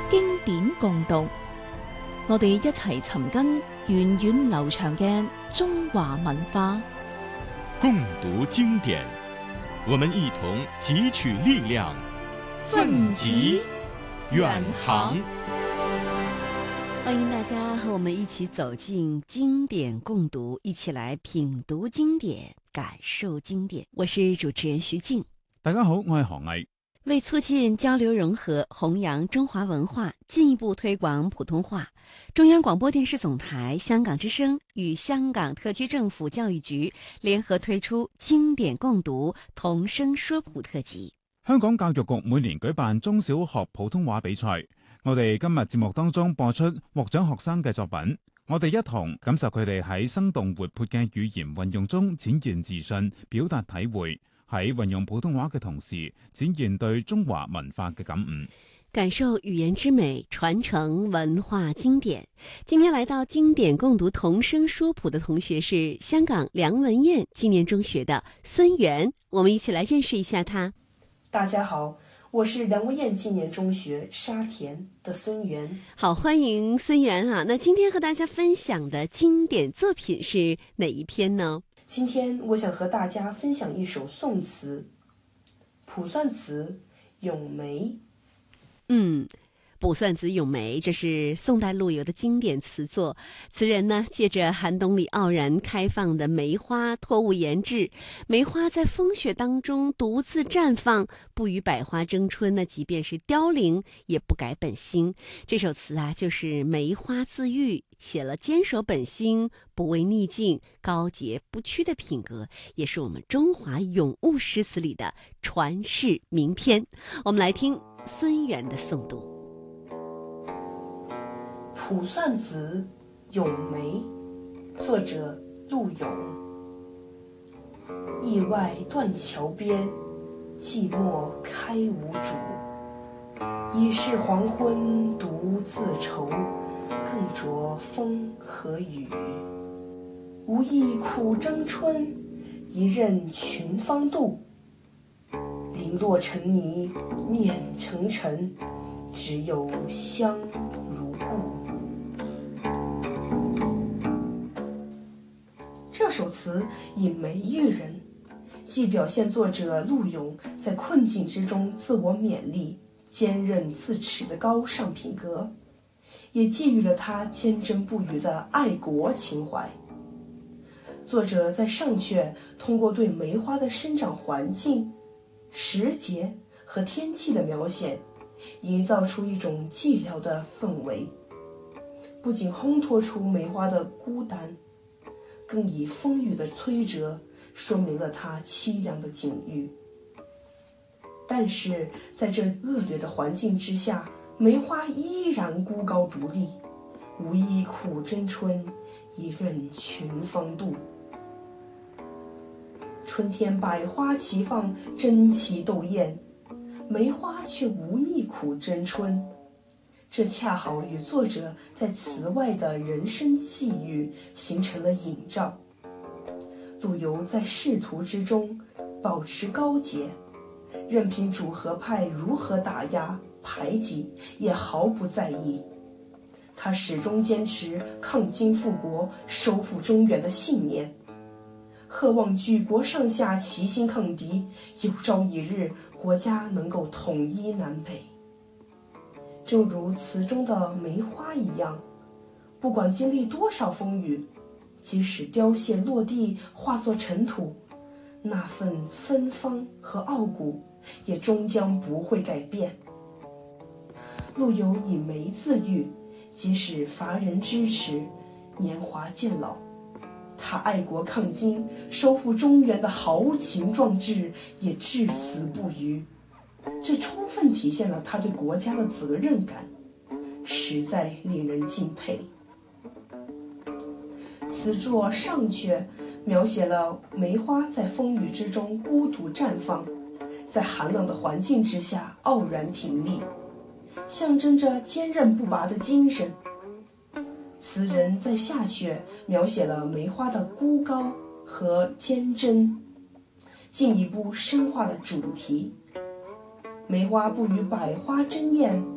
經典共讀，我哋一齊尋根源遠流長嘅中華文化。 共讀經典，我們一同汲取力量，奮楫遠航。 歡迎大家和我們一起走進經典共讀，一起來品讀經典，感受經典。我是主持人徐靜。 大家好，我係何毅。 為促進交流融合，弘揚中華文化，進一步推廣普通話，中央廣播電視總台香港之聲與香港特區政府教育局聯合推出經典共讀童聲說普特輯。 香港教育局每年舉辦中小學普通話比賽，我哋今日節目當中播出獲獎學生嘅作品，我哋一同感受佢哋喺生動活潑嘅語言運用中展現自信，表達體會，喺運用普通話嘅同時展現對中華文化嘅感悟， 感受語言之美，傳承文化經典。今天來到經典共讀童聲說普的同學是香港梁文彥紀念中學的孫源，我們一起來認識一下他。 大家好，我是梁文彥紀念中學沙田的孫源。 好，歡迎孫源啊！那今天和大家分享的經典作品是哪一篇呢？ 今天我想和大家分享一首宋詞《卜算子·咏梅》。卜算子·咏梅，这是宋代陆游的经典词作。词人呢，借着寒冬里傲然开放的梅花，托物言志。梅花在风雪当中独自绽放，不与百花争春，那即便是凋零，也不改本心。这首词啊，就是梅花自喻，写了坚守本心、不畏逆境、高洁不屈的品格，也是我们中华咏物诗词里的传世名篇。我们来听孙源的诵读。 卜算子·咏梅，作者陆游。驿外断桥边，寂寞开无主。已是黄昏独自愁，更着风和雨。无意苦争春，一任群芳妒。零落成泥面成尘，只有香如故。这首词以梅喻人，既表现作者陆游在困境之中自我勉励、坚韧自持的高尚品格，也寄予了他坚贞不渝的爱国情怀。作者在上阙通过对梅花的生长环境、时节和天气的描写，营造出一种寂寥的氛围，不仅烘托出梅花的孤单，更以风雨的摧折说明了它凄凉的境遇。但是在这恶劣的环境之下，梅花依然孤高独立，无意苦争春，一任群芳妒。春天百花齐放，争奇斗艳，梅花却无意苦争春，这恰好与作者在词外的人生际遇形成了映照。陆游在仕途之中保持高洁，任凭主和派如何打压排挤，也毫不在意。他始终坚持抗金复国、收复中原的信念，渴望举国上下齐心抗敌，有朝一日国家能够统一南北。正如词中的梅花一样，不管经历多少风雨，即使凋谢落地化作尘土，那份芬芳和傲骨也终将不会改变。陆游以梅自喻，即使乏人支持，年华渐老，他爱国抗金、收复中原的豪情壮志也至死不渝，这充分体现了他对国家的责任感，实在令人敬佩。词作上阙描写了梅花在风雨之中孤独绽放，在寒冷的环境之下傲然挺立，象征着坚韧不拔的精神。词人在下阙描写了梅花的孤高和坚贞，进一步深化了主题。梅花不与百花争艳，